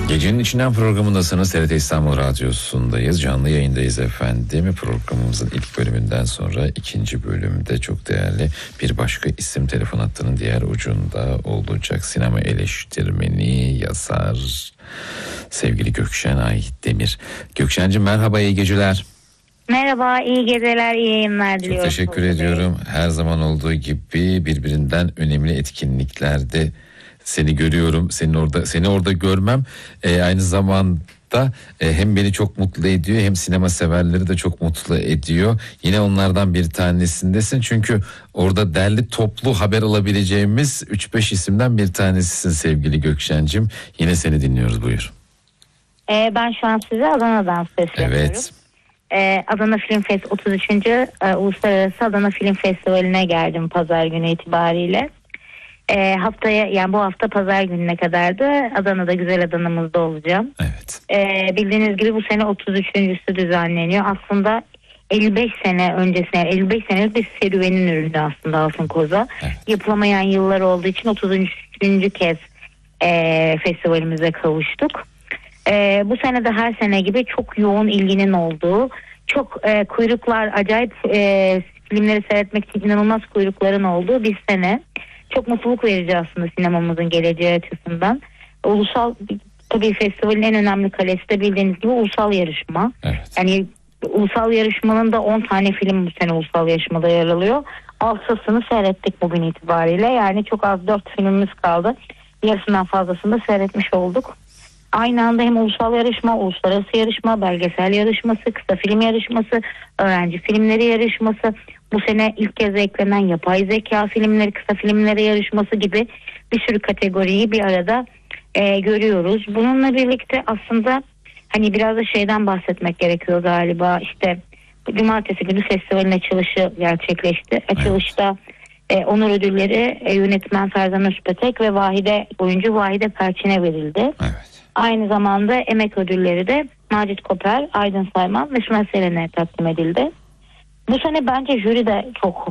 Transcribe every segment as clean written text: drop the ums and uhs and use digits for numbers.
Gecenin içinden programındasınız. TRT İstanbul Radyosu'ndayız. Canlı yayındayız efendim. Programımızın ilk bölümünden sonra ikinci bölümde çok değerli bir başka isim telefon hattının diğer ucunda olacak. Sinema eleştirmeni, yazar, sevgili Gökşen Aydemir. Gökşen'cim merhaba, iyi geceler. Merhaba, iyi geceler, iyi yayınlar diliyorum. Çok teşekkür ediyorum. Her zaman olduğu gibi birbirinden önemli etkinliklerde seni görüyorum. Seni orada görmem aynı zamanda hem beni çok mutlu ediyor, hem sinema severleri de çok mutlu ediyor. Yine onlardan bir tanesindesin. Çünkü orada derli toplu haber alabileceğimiz 3-5 isimden bir tanesisin sevgili Gökşen'cim. Yine seni dinliyoruz, buyur. Ben şu an size Adana'dan sesleniyorum. Evet. Adana Film Fest 33. Uluslararası Adana Film Festivali'ne geldim pazar günü itibariyle. Haftaya, yani bu hafta pazar gününe kadar da Adana'da, güzel Adana'mızda olacağım. Evet. Bildiğiniz gibi bu sene 33.'sü düzenleniyor. Aslında 55 sene öncesine, 55 senelik bir serüvenin ürünü aslında Altın Koza. Evet. Yapılamayan yıllar olduğu için 33. kez festivalimize kavuştuk. Bu sene de her sene gibi çok yoğun ilginin olduğu, çok kuyruklar, acayip filmleri seyretmek için inanılmaz kuyrukların olduğu bir sene. Çok mutluluk verici aslında sinemamızın geleceği açısından. Ulusal, tabii festivalin en önemli kalesi de bildiğiniz gibi ulusal yarışma. Evet. Yani ulusal yarışmanın da 10 tane film bu sene ulusal yarışmada yer alıyor. Alsasını seyrettik bugün itibariyle. Yani çok az 4 filmimiz kaldı. Yarısından fazlasını da seyretmiş olduk. Aynı anda hem ulusal yarışma, uluslararası yarışma, belgesel yarışması, kısa film yarışması, öğrenci filmleri yarışması, bu sene ilk kez eklenen yapay zeka filmleri, kısa filmleri yarışması gibi bir sürü kategoriyi bir arada görüyoruz. Bununla birlikte aslında hani biraz da şeyden bahsetmek gerekiyor galiba. İşte cumartesi günü festivalin açılışı gerçekleşti. Açılışta onur ödülleri yönetmen Ferzan Özpetek ve oyuncu Vahide Perçin'e verildi. Evet. Aynı zamanda emek ödülleri de Macit Koper, Aydın Sayman ve Sümer Seren'e takdim edildi. Bu sene bence jüri de çok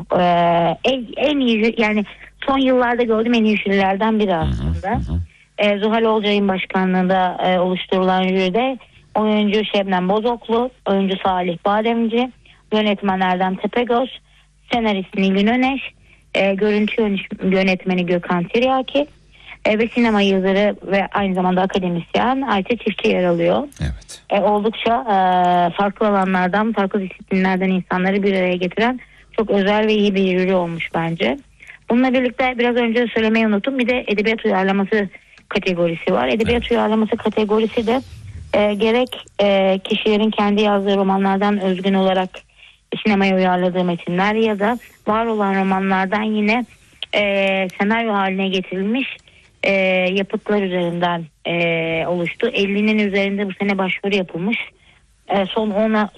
en iyi, yani son yıllarda gördüğüm en iyi jürilerden biri aslında. Zuhal Olcay'ın başkanlığında oluşturulan jüride oyuncu Şebnem Bozoklu, oyuncu Salih Bademci, yönetmen Erdem Tepegöz, senarist Nilgün Öneş, görüntü yönetmeni Gökhan Tiryaki ve sinema yazarı ve aynı zamanda akademisyen Ayça Çiftçi yer alıyor. Evet. Oldukça farklı alanlardan, farklı disiplinlerden insanları bir araya getiren çok özel ve iyi bir jüri olmuş bence. Bununla birlikte biraz önce söylemeyi unuttum. Bir de edebiyat uyarlaması kategorisi var. Edebiyat uyarlaması kategorisi de gerek kişilerin kendi yazdığı romanlardan özgün olarak sinemaya uyarladığı metinler ya da var olan romanlardan yine senaryo haline getirilmiş yapıtlar üzerinden oluştu. 50'nin üzerinde bu sene başvuru yapılmış. Son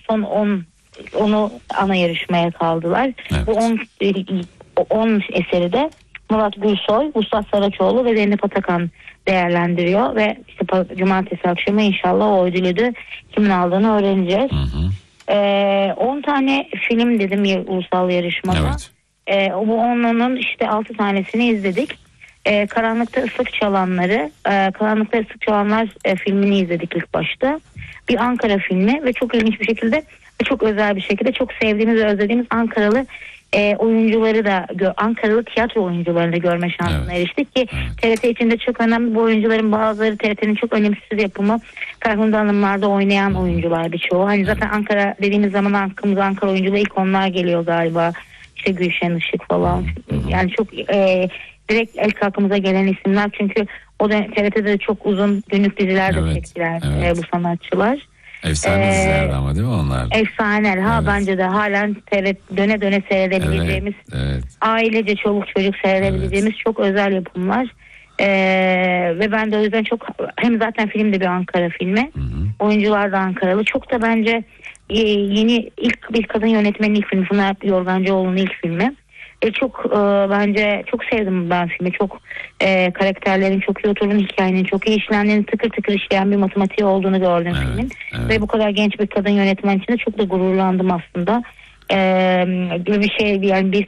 10'u ana yarışmaya kaldılar. Evet. Bu 10 eseri de Murat Gülsoy, Vuslat Saraçoğlu ve Zeynep Atakan değerlendiriyor ve işte cumartesi akşamı inşallah o ödülü de kimin aldığını öğreneceğiz. 10 tane film dedim ya ulusal yarışmada. Evet. Bu 10'unun işte 6 tanesini izledik. Karanlıkta Islık Çalanlar filmini izledik ilk başta. Bir Ankara filmi ve çok ilginç bir şekilde ve çok özel bir şekilde çok sevdiğimiz ve özlediğimiz Ankaralı oyuncuları da Ankaralı tiyatro oyuncularını da görme şansına eriştik ki TRT içinde çok önemli bu oyuncuların bazıları TRT'nin çok önemsiz yapımı Ferhunde Hanımlar'da oynayan oyuncular birçoğu. Hani zaten Ankara dediğimiz zaman aklımıza Ankara oyunculuğu ilk onlar geliyor galiba. İşte Gülşen Işık falan. Yani çok direkt ilk aklımıza gelen isimler çünkü o da TRT'de de çok uzun günlük diziler de çektiler bu sanatçılar. Efsane dizilerdi ama değil mi onlar? Efsaneler. Bence de halen döne döne seyredebileceğimiz, ailece çoluk çocuk seyredebileceğimiz çok özel yapımlar. Ve ben de o yüzden çok, hem zaten film de bir Ankara filmi. Oyuncular da Ankaralı. Çok da bence yeni ilk bir kadın yönetmenin ilk filmi. Fınar Yorgancıoğlu'nun ilk filmi. Çok bence çok sevdim ben filmi. Çok karakterlerin çok iyi oturduğunu, hikayenin çok iyi işlendiğini, tıkır tıkır işleyen bir matematiği olduğunu gördüm filmin. Ve bu kadar genç bir kadın yönetmen için de çok da gururlandım aslında. Bir şey, yani bir